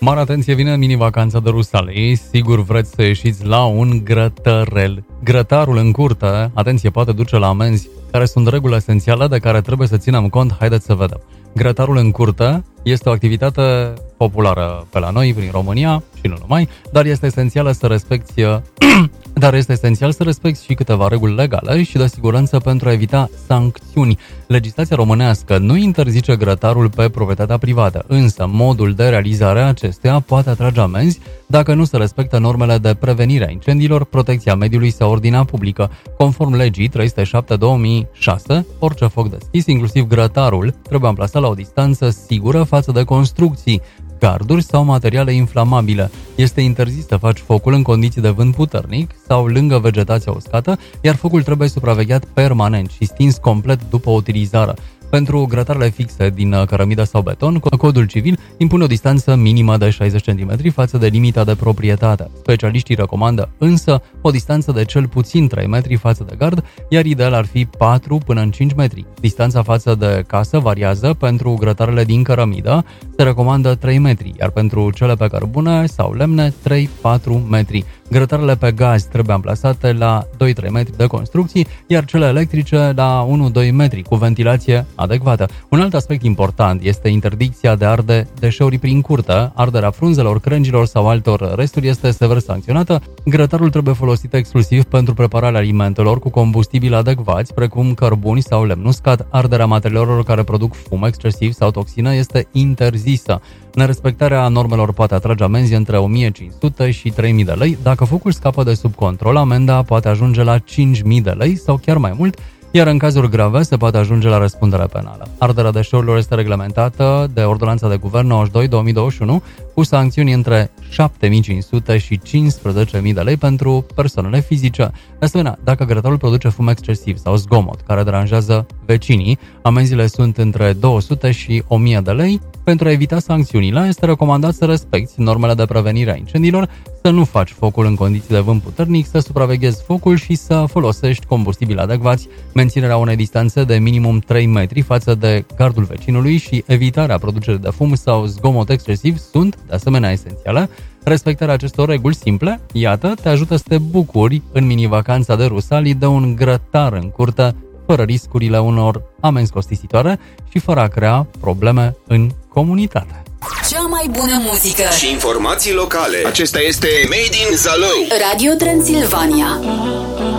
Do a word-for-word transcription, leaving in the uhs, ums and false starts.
Mare atenție, vine mini-vacanța de Rusalii. Sigur vreți să ieșiți la un grătărel. Grătarul în curte, atenție, poate duce la amenzi, care sunt reguli esențiale de care trebuie să ținem cont. Haideți să vedem. Grătarul în curte este o activitate populară pe la noi, prin România și nu numai, dar este esențială să respecti dar este esențial să respecti și câteva reguli legale și de siguranță pentru a evita sancțiuni. Legislația românească nu interzice grătarul pe proprietatea privată, însă modul de realizare a acesteia poate atrage amenzi dacă nu se respectă normele de prevenire a incendiilor, protecția mediului sau ordinea publică. Conform legii trei sute șapte două mii șase, orice foc deschis, inclusiv grătarul, trebuie amplasat la o distanță sigură față de construcții, garduri sau materiale inflamabile. Este interzis să faci focul în condiții de vânt puternic sau lângă vegetația uscată, iar focul trebuie supravegheat permanent și stins complet după utilizare. Pentru grătarele fixe din cărămidă sau beton, codul civil impune o distanță minimă de șaizeci de centimetri față de limita de proprietate. Specialiștii recomandă însă o distanță de cel puțin trei metri față de gard, iar ideal ar fi patru până în cinci metri. Distanța față de casă variază. Pentru grătarele din cărămidă se recomandă trei metri, iar pentru cele pe cărbune sau lemne trei patru metri. Grătarele pe gaz trebuie amplasate la doi trei metri de construcții, iar cele electrice la unu doi metri, cu ventilație adecvată. Un alt aspect important este interdicția de a arde deșeuri prin curte. Arderea frunzelor, crengilor sau altor resturi este sever sancționată. Grătarul trebuie folosit exclusiv pentru prepararea alimentelor cu combustibili adecvați, precum cărbuni sau lemn uscat. Arderea materialelor care produc fum excesiv sau toxină este interzisă. Nerespectarea normelor poate atrage amenzi între o mie cinci sute și trei mii de lei. Dacă focul scapă de sub control, amenda poate ajunge la cinci mii de lei sau chiar mai mult, iar în cazuri grave se poate ajunge la răspundere penală. Arderea deșeurilor este reglementată de Ordonanța de Guvern nouăzeci și doi două mii douăzeci și unu cu sancțiuni între șapte mii cinci sute și cincisprezece mii de lei pentru persoanele fizice. De asemenea, dacă grătarul produce fum excesiv sau zgomot care deranjează vecinii, amenziile sunt între două sute și o mie de lei. Pentru a evita sancțiunile, este recomandat să respecti normele de prevenire a incendiilor, să nu faci focul în condiții de vânt puternic, să supraveghezi focul și să folosești combustibili adecvați. Menținerea unei distanțe de minimum trei metri față de gardul vecinului și evitarea producerii de fum sau zgomot excesiv sunt, de asemenea, esențiale. Respectarea acestor reguli simple, iată, te ajută să te bucuri în mini-vacanța de Rusalii de un grătar în curte, fără riscurile unor amenzi costisitoare și fără a crea probleme în comunitate. Cea mai bună muzică și informații locale. Acesta este Made in Zalău. Radio Transilvania.